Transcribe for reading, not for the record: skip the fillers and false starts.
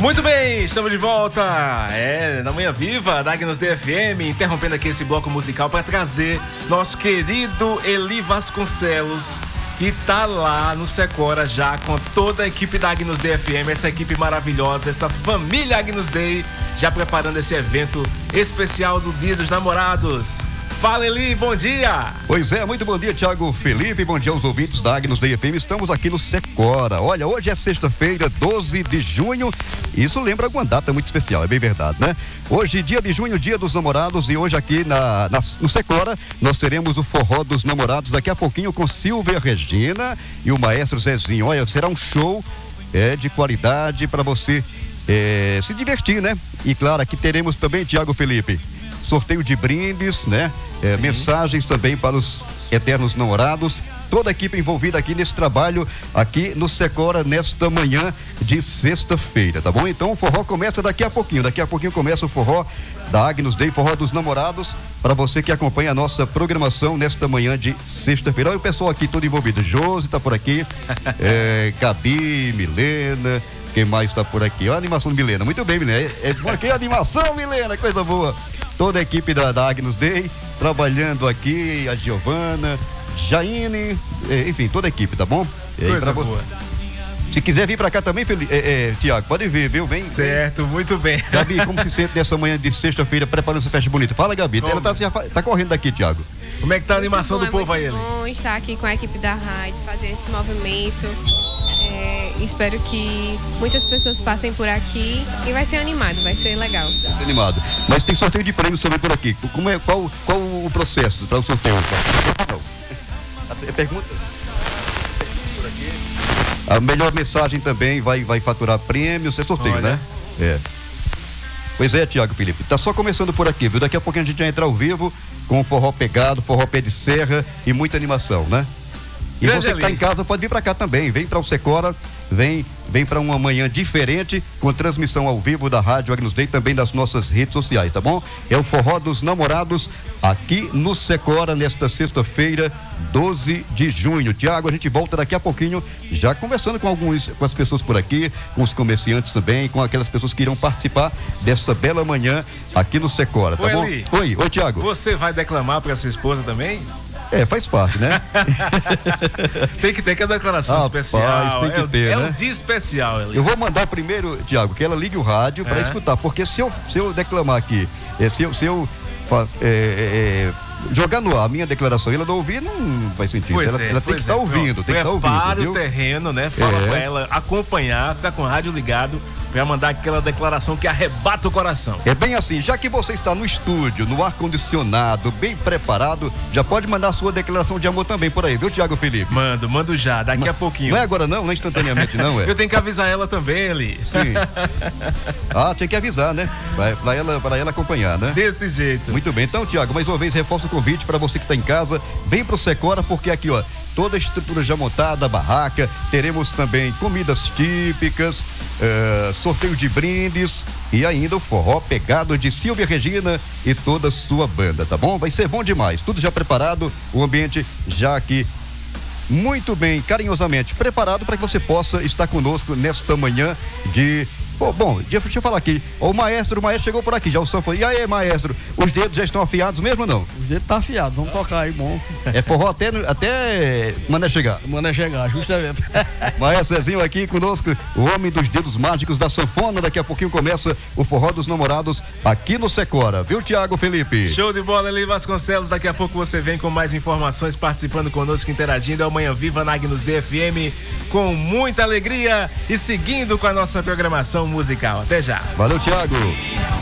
Muito bem, estamos de volta. Na Manhã Viva, da Agnus DFM, interrompendo aqui esse bloco musical para trazer nosso querido Eli Vasconcelos, que tá lá no Secora já com toda a equipe da Agnus DFM, essa equipe maravilhosa, essa família Agnus Day, já preparando esse evento especial do Dia dos Namorados. Fala, Eli, bom dia! Pois é, muito bom dia, Thiago Felipe, bom dia aos ouvintes da Agnus DFM. Estamos aqui no Secora. Olha, hoje é sexta-feira, 12 de junho. Isso lembra alguma data muito especial, é bem verdade, né? Hoje, dia de junho, dia dos namorados, e hoje aqui no Secora nós teremos o Forró dos Namorados daqui a pouquinho com Silvia Regina e o maestro Zezinho. Olha, será um show de qualidade para você se divertir, né? E claro, aqui teremos também, Thiago Felipe, sorteio de brindes, né? Mensagens também para os eternos namorados. Toda a equipe envolvida aqui nesse trabalho, aqui no Secora, nesta manhã de sexta-feira, tá bom? Então o forró começa daqui a pouquinho começa o forró da Agnus Day, Forró dos Namorados, para você que acompanha a nossa programação nesta manhã de sexta-feira. Olha o pessoal aqui todo envolvido, Josi tá por aqui, Gabi, Milena, quem mais está por aqui? Olha a animação de Milena, muito bem, Milena, que animação, Milena, coisa boa. Toda a equipe da Agnus Day trabalhando aqui, a Giovana, Jaine, enfim, toda a equipe, tá bom? Coisa boa. Se quiser vir pra cá também, Tiago, pode vir, viu? Vem. Certo, muito bem. Gabi, como se sente nessa manhã de sexta-feira preparando essa festa bonita? Fala, Gabi, ela tá correndo daqui, Tiago. Como é que tá a animação do povo aí, Eli? É bom estar aqui com a equipe da rádio, fazer esse movimento. Espero que muitas pessoas passem por aqui e vai ser animado, vai ser legal. Vai ser animado. Mas tem sorteio de prêmios também por aqui. Qual o processo para o sorteio? Pergunta. Por aqui. A melhor mensagem também vai faturar prêmios, é sorteio, olha, né? Pois é, Thiago Felipe, tá só começando por aqui, viu? Daqui a pouquinho a gente vai entrar ao vivo com o forró pegado, forró pé de serra e muita animação, né? E você que tá em casa pode vir para cá também, vem para o Secora, vem para uma manhã diferente, com transmissão ao vivo da Rádio Agnus Day, também das nossas redes sociais, tá bom? É o Forró dos Namorados aqui no Secora, nesta sexta-feira, 12 de junho. Tiago, a gente volta daqui a pouquinho, já conversando com as pessoas por aqui, com os comerciantes também, com aquelas pessoas que irão participar dessa bela manhã aqui no Secora, tá bom? Eli, Oi, Tiago. Você vai declamar para sua esposa também? Faz parte, né? Tem que ter que a declaração especial. Tem que ter, né? Um dia especial, Eli. Eu vou mandar primeiro, Tiago, que ela ligue o rádio para escutar, porque se eu declamar aqui, se eu jogar no ar a minha declaração e ela não ouvir, não faz sentido. Ela tem que estar ouvindo, tem que estar ouvindo. Prepare o terreno, né? Fala pra ela acompanhar, ficar com o rádio ligado, pra mandar aquela declaração que arrebata o coração. É bem assim, já que você está no estúdio, no ar-condicionado, bem preparado, já pode mandar a sua declaração de amor também por aí, viu, Thiago Felipe? Mando já, daqui a pouquinho. Não é agora não é instantaneamente não, Eu tenho que avisar ela também, Eli. Sim. Tem que avisar, né? Pra ela acompanhar, né? Desse jeito. Muito bem, então, Thiago, mais uma vez reforço o convite para você que está em casa, vem pro Secora, porque aqui, ó, toda a estrutura já montada, barraca, teremos também comidas típicas, sorteio de brindes e ainda o forró pegado de Silvia Regina e toda a sua banda, tá bom? Vai ser bom demais, tudo já preparado, o ambiente já aqui muito bem, carinhosamente preparado para que você possa estar conosco nesta manhã de... Bom, deixa eu falar aqui, o maestro chegou por aqui, já o Sam falou, e aí, maestro, os dedos já estão afiados mesmo ou não? Os dedos estão afiados, vamos tocar aí, bom. Forró até Mané chegar. Mané chegar, justamente. Maestro Zezinho aqui conosco, o homem dos dedos mágicos da sanfona, daqui a pouquinho começa o Forró dos Namorados aqui no Secora, viu, Thiago Felipe? Show de bola, Eli Vasconcelos, daqui a pouco você vem com mais informações, participando conosco, interagindo, é o Manhã Viva na Agnus DFM, com muita alegria e seguindo com a nossa programação musical. Até já. Valeu, Thiago.